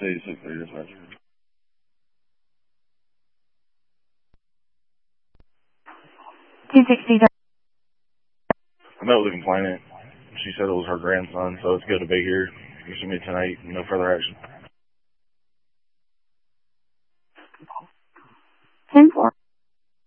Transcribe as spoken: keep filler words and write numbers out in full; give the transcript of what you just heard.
eighty-six three dispatch. two sixty. I met with the complainant. She said it was her grandson, so it's good to be here. You see me tonight, no further action. ten four.